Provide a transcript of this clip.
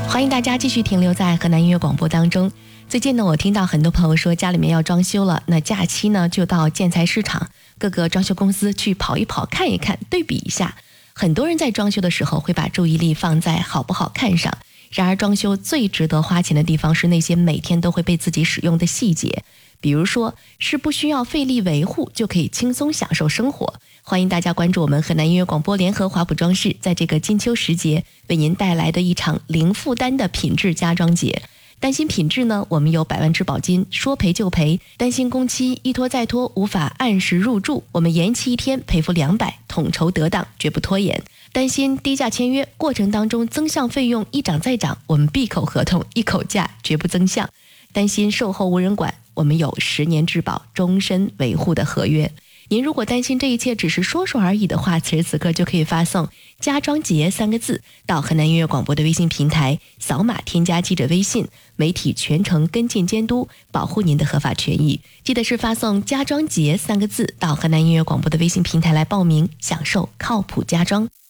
欢迎大家继续停留在河南音乐广播当中。最近呢，我听到很多朋友说家里面要装修了，那假期呢就到建材市场各个装修公司去跑一跑，看一看，对比一下。很多人在装修的时候会把注意力放在好不好看上，然而装修最值得花钱的地方是那些每天都会被自己使用的细节，比如说是不需要费力维护就可以轻松享受生活。欢迎大家关注我们河南音乐广播联合华普装饰在这个金秋时节为您带来的一场零负担的品质家装节。担心品质呢，我们有100万质保金，说赔就赔；担心工期一拖再拖无法按时入住，我们延期1天赔付200，统筹得当，绝不拖延。担心低价签约过程当中增项费用一涨再涨，我们闭口合同一口价，绝不增项。担心售后无人管，我们有10年质保终身维护的合约。您如果担心这一切只是说说而已的话，此时此刻就可以发送家装节3个字到河南音乐广播的微信平台，扫码添加记者微信，媒体全程跟进监督，保护您的合法权益。记得是发送家装节3个字到河南音乐广播的微信平台来报名，享受靠谱家装。